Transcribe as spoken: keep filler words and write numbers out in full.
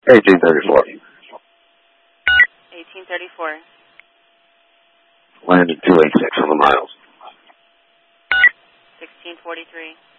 eighteen thirty-four. eighteen thirty-four. Landed two eighty-six on the miles. sixteen forty-three.